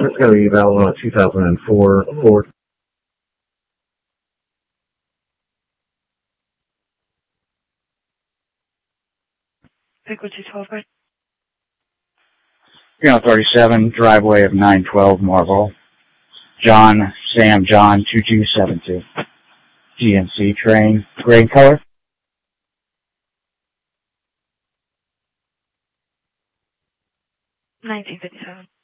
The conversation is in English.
it's going to be eval on a 2004 Ford. Frequency 12, right? 37, driveway of 912 Marble. John, Sam, John, 2272. GNC train, gray color. 1957.